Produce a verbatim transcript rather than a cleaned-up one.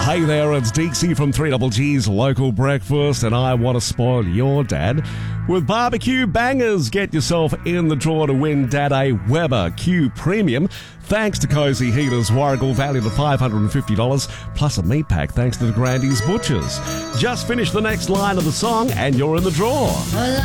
Hey there, it's Deeksy from three Double G's Local Breakfast, and I want to spoil your dad with barbecue bangers. Get yourself in the draw to win Dad a Weber Q Premium, thanks to Cozy Heaters, Warragul, valued at five hundred fifty dollars, plus a meat pack thanks to the Grandy's Butchers. Just finish the next line of the song and you're in the draw.